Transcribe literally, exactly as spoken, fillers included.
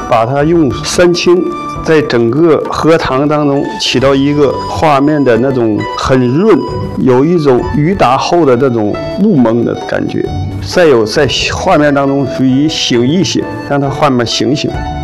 把它用三清在整个荷塘当中起到一个画面的那种很润，有一种雨打后的这种雾蒙的感觉。再有在画面当中属于醒一醒，让它画面醒醒。